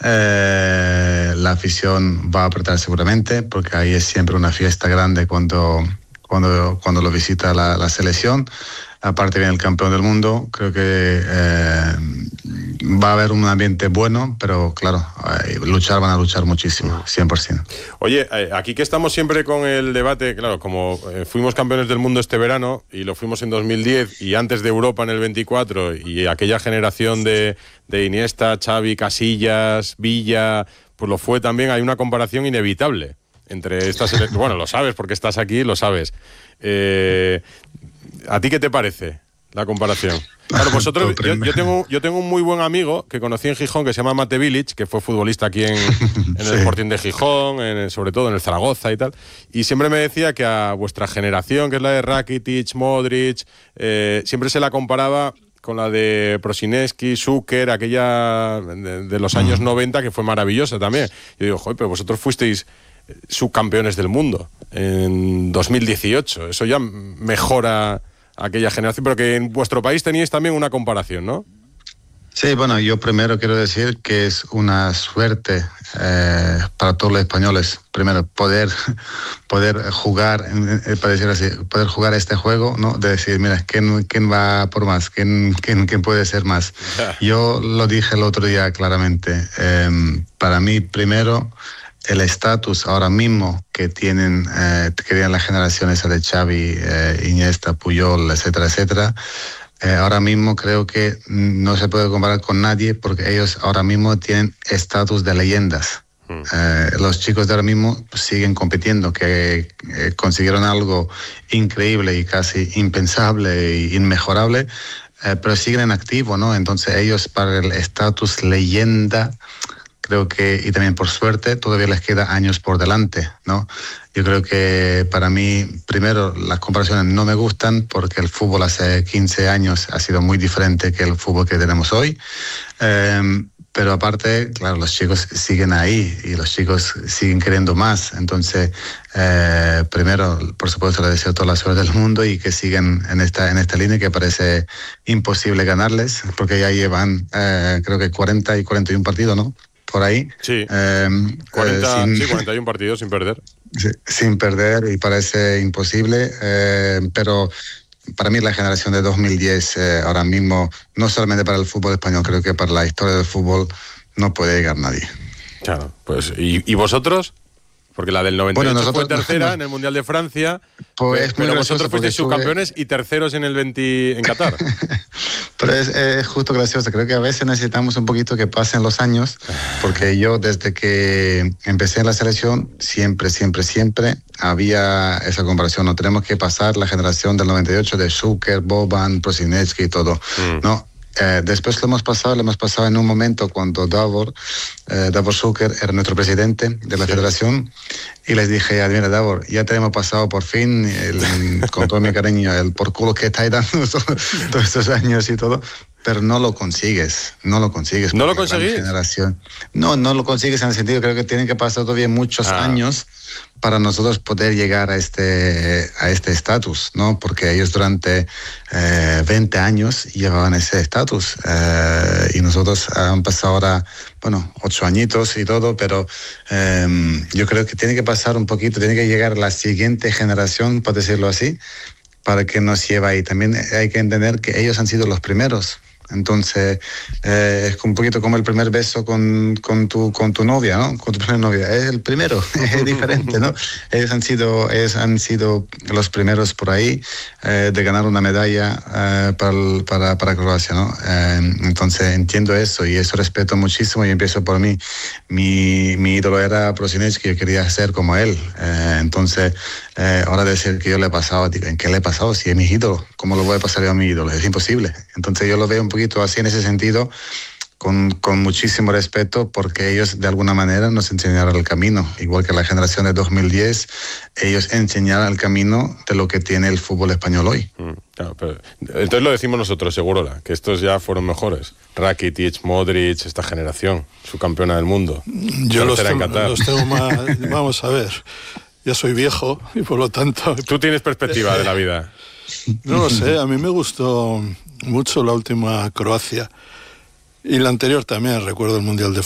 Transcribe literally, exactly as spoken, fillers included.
Eh, la afición va a apretar seguramente, porque ahí es siempre una fiesta grande cuando, cuando, cuando lo visita la, la selección. Aparte viene el campeón del mundo, creo que eh, va a haber un ambiente bueno, pero claro, eh, luchar van a luchar muchísimo, cien por ciento. Oye, eh, aquí que estamos siempre con el debate, claro, como eh, fuimos campeones del mundo este verano y lo fuimos en dos mil diez y antes de Europa en el veinticuatro y aquella generación de, de Iniesta, Xavi, Casillas, Villa, pues lo fue también, hay una comparación inevitable entre estas, bueno, lo sabes porque estás aquí, lo sabes. Eh... ¿A ti qué te parece la comparación? Claro, vosotros, yo, yo, tengo, yo tengo un muy buen amigo que conocí en Gijón que se llama Mate Village, que fue futbolista aquí en, en el sí. Sporting de Gijón, en, sobre todo en el Zaragoza y tal, y siempre me decía que a vuestra generación, que es la de Rakitic, Modric, eh, siempre se la comparaba con la de Prosineski, Zucker, aquella de, de los años noventa, que fue maravillosa también. Yo digo, joder, pero vosotros fuisteis subcampeones del mundo en dos mil dieciocho, eso ya mejora aquella generación, pero que en vuestro país teníais también una comparación, ¿no? Sí, bueno, yo primero quiero decir que es una suerte eh, para todos los españoles, primero poder poder jugar, eh, para decir así, poder jugar este juego, ¿no? De decir, mira, ¿quién, quién va por más? ¿Quién, quién, quién puede ser más? Yo lo dije el otro día claramente, eh, para mí primero el estatus ahora mismo que tienen, eh, que tienen las generaciones de Xavi, eh, Iniesta, Puyol, etcétera, etcétera, eh, ahora mismo creo que no se puede comparar con nadie porque ellos ahora mismo tienen estatus de leyendas. Mm. Eh, los chicos de ahora mismo siguen compitiendo, que eh, consiguieron algo increíble y casi impensable e inmejorable, eh, pero siguen en activo, ¿no? Entonces ellos para el estatus leyenda, creo que, y también por suerte, todavía les queda años por delante, ¿no? Yo creo que para mí, primero, las comparaciones no me gustan porque el fútbol hace quince años ha sido muy diferente que el fútbol que tenemos hoy. Eh, pero aparte, claro, los chicos siguen ahí y los chicos siguen queriendo más. Entonces, eh, primero, por supuesto, les deseo toda la suerte del mundo y que sigan en esta, en esta línea que parece imposible ganarles porque ya llevan, eh, creo que cuarenta y cuarenta y uno partidos, ¿no? Por ahí. Sí, eh, cuarenta, eh, sin, sí, cuarenta y uno partidos sin perder. Sí, sin perder y parece imposible, eh, pero para mí la generación de dos mil diez eh, ahora mismo, no solamente para el fútbol español, creo que para la historia del fútbol no puede llegar nadie. Claro, pues ¿y, y vosotros? Porque la del noventa y ocho bueno, nosotros, fue tercera no, en el Mundial de Francia, pues, pero vosotros fuisteis subcampeones sube... y terceros en el veinte en Qatar. Pero es, es justo gracioso, creo que a veces necesitamos un poquito que pasen los años, porque yo desde que empecé en la selección, siempre, siempre, siempre había esa comparación, no tenemos que pasar la generación del noventa y ocho de Zucker, Boban, Prosineski y todo, mm. ¿no? Eh, después lo hemos pasado, lo hemos pasado en un momento cuando Davor, eh, Davor Zucker era nuestro presidente de la sí. federación y les dije, mira Davor, ya te hemos pasado por fin, el, con todo mi cariño, el por culo que estáis dando todos estos años y todo, pero no lo consigues, no lo consigues. ¿No lo conseguís? Generación. No, no lo consigues en el sentido, creo que tienen que pasar todavía muchos ah. años para nosotros poder llegar a este a este estatus, ¿no? Porque ellos durante eh, veinte años llevaban ese estatus eh, y nosotros han pasado ahora, bueno, ocho añitos y todo, pero eh, yo creo que tiene que pasar un poquito, tiene que llegar la siguiente generación, por decirlo así, para que nos lleve ahí. También hay que entender que ellos han sido los primeros. Entonces, eh, es un poquito como el primer beso con, con, tu, con tu novia, ¿no? Con tu primera novia. Es el primero, es diferente, ¿no? Ellos han sido, ellos han sido los primeros por ahí eh, de ganar una medalla eh, para, el, para, para Croacia, ¿no? Eh, entonces, entiendo eso y eso respeto muchísimo y empiezo por mí. Mi, mi ídolo era Prosineski, yo quería ser como él. Eh, entonces, eh, ahora decir que yo le he pasado, digo, ¿en qué le he pasado? Si es mi ídolo, ¿cómo lo voy a pasar yo a mi ídolo? Es imposible. Entonces, yo lo veo un poquito así en ese sentido, con, con muchísimo respeto, porque ellos de alguna manera nos enseñaron el camino, igual que la generación de dos mil diez, ellos enseñaron el camino de lo que tiene el fútbol español hoy. Mm, claro, pero, entonces lo decimos nosotros, seguro, que estos ya fueron mejores. Rakitic, Modric, esta generación, su campeona del mundo. Yo los, ten, los tengo más, vamos a ver, ya soy viejo y por lo tanto... Tú tienes perspectiva de la vida. No lo sé, a mí me gustó mucho la última Croacia y la anterior también, recuerdo el Mundial de